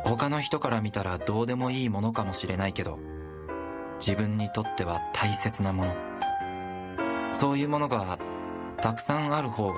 他の人から見たらどうでもいいものかもしれないけど、自分にとっては大切なもの。そういうものがたくさんある方が